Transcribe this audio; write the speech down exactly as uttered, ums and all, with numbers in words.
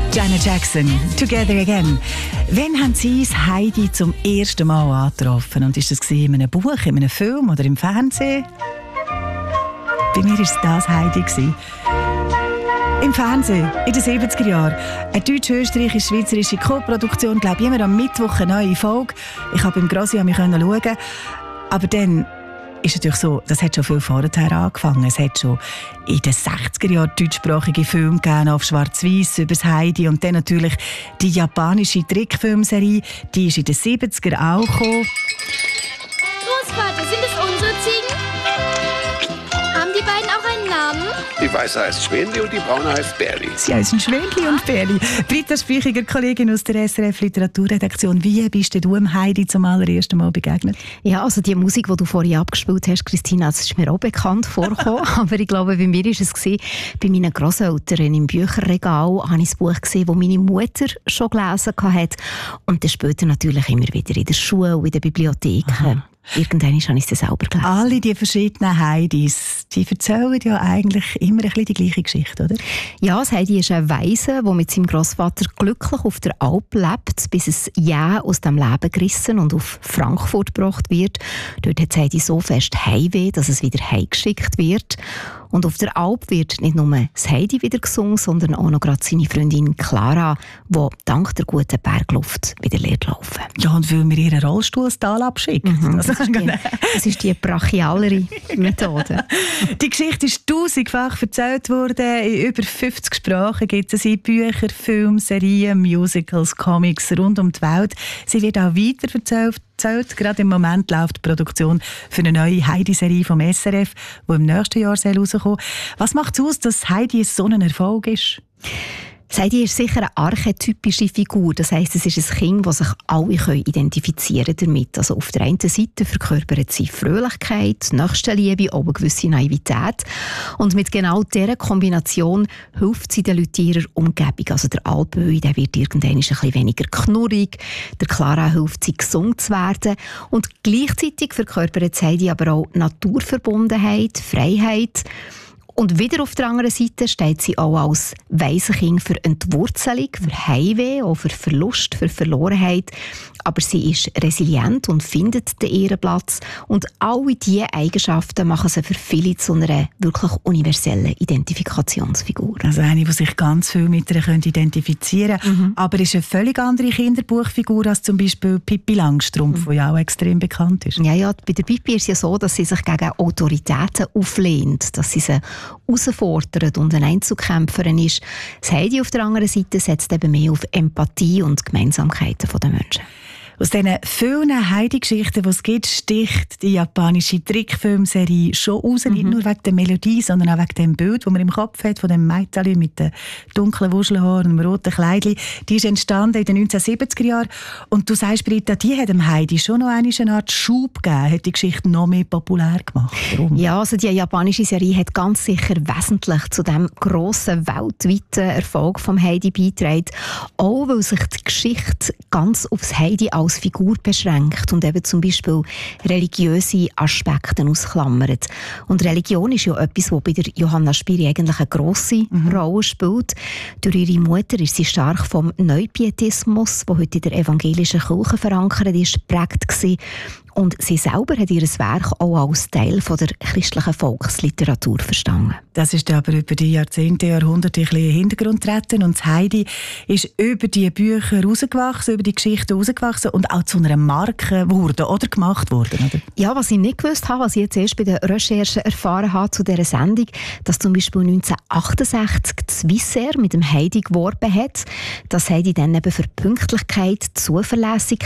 Janet Jackson, Together Again. Wann haben Sie das Heidi zum ersten Mal angetroffen? Und ist das in einem Buch, in einem Film oder im Fernsehen? Bei mir war es das Heidi. Im Fernsehen, in den siebziger Jahren. Eine deutsch-österreichisch-schweizerische Co-Produktion, glaube ich, immer am Mittwoch eine neue Folge. Ich konnte beim Grossi schauen. Aber dann ist natürlich so, das hat schon viel vorher angefangen. Es hat schon in den sechziger Jahren deutschsprachige Filme gegeben, auf Schwarz-Weiß über das Heidi. Und dann natürlich die japanische Trickfilmserie, die ist in den siebziger auch gekommen. Großvater, sind es unsere Ziegen? Haben die beiden auch einen Namen? Die Weiße heißt Schwänli und die Braune heißt Bärli. Sie heißen Schwänli und Bärli. Britta Speichiger, Kollegin aus der S R F Literaturredaktion. Wie bist du dem Heidi zum allerersten Mal begegnet? Ja, also die Musik, die du vorhin abgespielt hast, Christina, das ist mir auch bekannt vorgekommen. Aber ich glaube, bei mir war es gewesen, bei meinen Grosseltern im Bücherregal habe ich ein Buch gesehen, das meine Mutter schon gelesen hat. Und dann später natürlich immer wieder in der Schule und in der Bibliothek. Aha. Irgendwann habe ich es selber gelesen. Alle die verschiedenen Heidis, die erzählen ja eigentlich immer ein bisschen die gleiche Geschichte, oder? Ja, das Heidi ist ein Waise, der mit seinem Grossvater glücklich auf der Alp lebt, bis es ja aus dem Leben gerissen und auf Frankfurt gebracht wird. Dort hat Heidi so fest Heimweh, dass es wieder heimgeschickt wird. Und auf der Alp wird nicht nur das Heidi wieder gesungen, sondern auch noch gerade seine Freundin Clara, die dank der guten Bergluft wieder lernt laufen. Ja, und weil wir ihren Rollstuhl ins Tal abschicken. Mhm, das, ist die, das ist die brachialere Methode. Die Geschichte ist tausendfach erzählt worden. In über fünfzig Sprachen gibt es in Bücher, Filme, Serien, Musicals, Comics rund um die Welt. Sie wird auch weiter erzählt. Gerade im Moment läuft die Produktion für eine neue Heidi-Serie vom S R F, die im nächsten Jahr rauskommen soll. Was macht es aus, dass Heidi so ein Erfolg ist? Heidi ist sicher eine archetypische Figur. Das heisst, es ist ein Kind, das sich alle identifizieren damit. Also auf der einen Seite verkörpert sie Fröhlichkeit, Nächstenliebe, auch eine gewisse Naivität. Und mit genau dieser Kombination hilft sie den Leuten in ihrer Umgebung. Also der Alpöhi, der wird irgendwann ein bisschen weniger knurrig. Der Clara hilft sie, gesungen zu werden. Und gleichzeitig verkörpert Heidi aber auch Naturverbundenheit, Freiheit. Und wieder auf der anderen Seite steht sie auch als Waisenkind für Entwurzelung, für Heimweh, auch für Verlust, für Verlorenheit. Aber sie ist resilient und findet den ihren Platz. Und alle diese Eigenschaften machen sie für viele zu einer wirklich universellen Identifikationsfigur. Also eine, die sich ganz viel mit ihr identifizieren können. Mhm. Aber ist eine völlig andere Kinderbuchfigur als zum Beispiel Pippi Langstrumpf, mhm. die ja auch extrem bekannt ist. Ja, ja, bei der Pippi ist es ja so, dass sie sich gegen Autoritäten auflehnt, dass sie sie herausfordert und eine Einzelkämpferin ist. Das Heidi auf der anderen Seite setzt eben mehr auf Empathie und Gemeinsamkeiten der Menschen. Aus diesen vielen Heidi-Geschichten, die es gibt, sticht die japanische Trickfilmserie schon raus. Mhm. Nicht nur wegen der Melodie, sondern auch wegen dem Bild, das man im Kopf hat, von dem Mädchen mit den dunklen Wuschelhaaren und dem roten Kleidchen. Die ist entstanden in den neunzehnhundertsiebziger Jahren. Und du sagst, Britta, die hat dem Heidi schon noch eine Art Schub gegeben, hat die Geschichte noch mehr populär gemacht. Warum? Ja, also die japanische Serie hat ganz sicher wesentlich zu dem grossen weltweiten Erfolg vom Heidi beigetragen. Auch weil sich die Geschichte ganz aufs Heidi als Figur beschränkt und eben zum Beispiel religiöse Aspekte ausklammert. Und Religion ist ja etwas, das bei der Johanna Spyri eigentlich eine grosse mhm. Rolle spielt. Durch ihre Mutter ist sie stark vom Neupietismus, der heute in der evangelischen Kirche verankert ist, geprägt gewesen. Und sie selber hat ihr Werk auch als Teil von der christlichen Volksliteratur verstanden. Das ist aber über die Jahrzehnte, Jahrhunderte ein bisschen in den Hintergrund getreten. Und Heidi ist über die Bücher rausgewachsen, über die Geschichten rausgewachsen und auch zu einer Marke geworden oder gemacht worden. Oder? Ja, was ich nicht gewusst habe, was ich jetzt erst bei den Recherchen erfahren habe zu dieser Sendung, dass zum Beispiel neunzehnhundertachtundsechzig Swissair mit dem Heidi geworben hat, dass Heidi dann eben für Pünktlichkeit, Zuverlässigkeit